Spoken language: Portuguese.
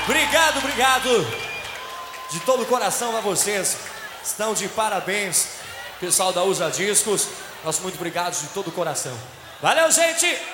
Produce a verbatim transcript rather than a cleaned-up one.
Obrigado, obrigado. De todo o coração a vocês. Estão de parabéns, pessoal da Usa Discos. Nosso muito obrigado de todo o coração. Valeu, gente!